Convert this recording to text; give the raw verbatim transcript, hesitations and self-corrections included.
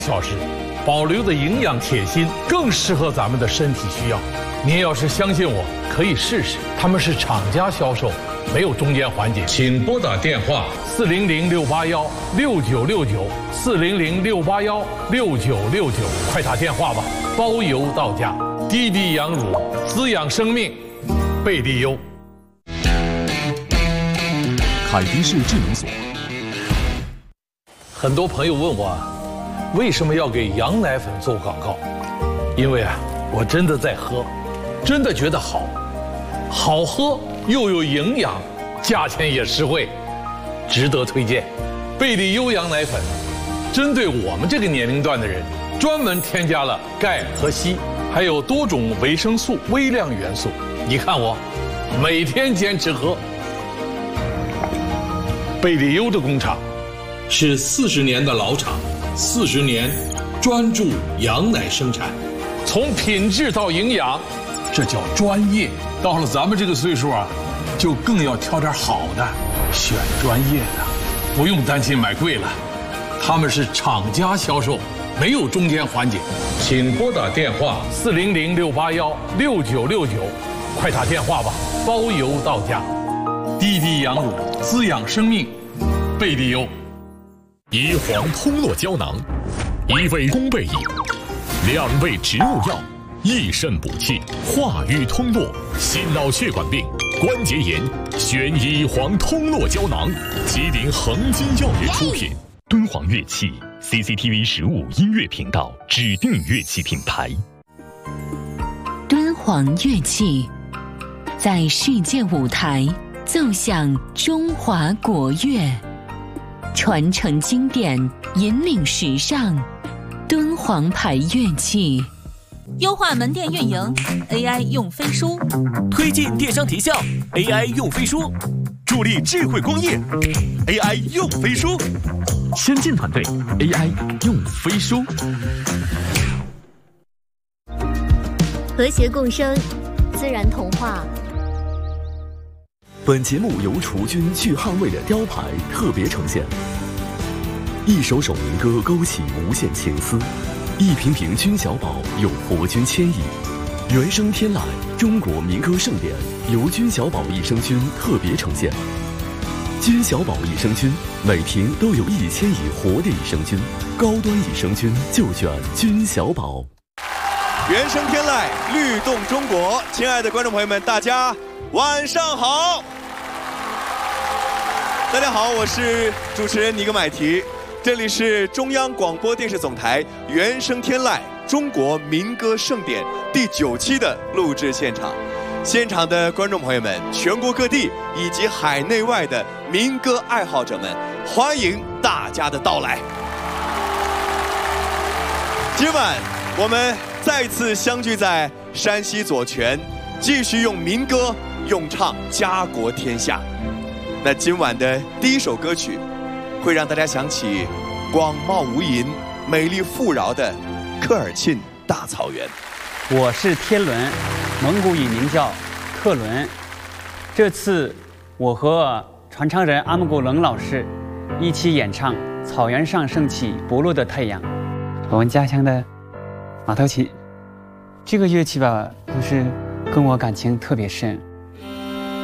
小时，保留的营养铁锌更适合咱们的身体需要。您要是相信我，可以试试。他们是厂家销售，没有中间环节。请拨打电话四零零六八幺六九六九四零零六八幺六九六九，快打电话吧，包邮到家。滴滴羊乳，滋养生命，贝利优。 凯迪士智能锁。 很多朋友问我，为什么要给羊奶粉做广告？因为啊，我真的在喝，真的觉得好，好喝又有营养，价钱也实惠，值得推荐。贝利优羊奶粉，针对我们这个年龄段的人，专门添加了钙和硒，还有多种维生素、微量元素。你看我，每天坚持喝。贝利优的工厂是四十年的老厂，四十年专注羊奶生产，从品质到营养，这叫专业。到了咱们这个岁数啊，就更要挑点好的，选专业的，不用担心买贵了。他们是厂家销售，没有中间环节。请拨打电话四零零六八幺六九六九，快打电话吧，包邮到家。滴滴羊乳，滋养生命，贝利优。 乙黄通络胶囊，一味宫贝饮，两味植物药，益肾补气，化瘀通络，心脑血管病、关节炎，选乙黄通络胶囊。吉林恒金药业出品。敦煌乐器 C C T V 十五音乐频道指定乐器品牌。 敦煌乐器在世界舞台奏响中华国乐，传承经典，引领时尚。敦煌牌乐器， 优化门店运营 ，A I 用飞书， 推进电商提效 ，A I 用飞书，助力智慧工业 ，A I 用飞书， 先进团队 A I 用飞书， 和谐共生，自然童话。 本节目由除菌去汗味的雕牌特别呈现。一首首民歌勾起无限情思，一瓶瓶君小宝有博君千亿。原声天籁中国民歌盛典由君小宝益生菌特别呈现。君小宝益生菌每瓶都有一千亿活的益生菌，高端益生菌就选君小宝。 原声天籁律动中国，亲爱的观众朋友们，大家晚上好。大家好，我是主持人尼格买提，这里是中央广播电视总台原声天籁中国民歌盛典第九期的录制现场。现场的观众朋友们，全国各地以及海内外的民歌爱好者们，欢迎大家的到来。今晚我们再次相聚在山西左权，继续用民歌咏唱家国天下。那今晚的第一首歌曲，会让大家想起广袤无垠、美丽富饶的科尔沁大草原。 我是天伦，蒙古语名叫克伦。这次我和传唱人阿木古冷老师一起演唱《草原上升起不落的太阳》。我们家乡的马头琴，这个乐器吧，就是跟我感情特别深。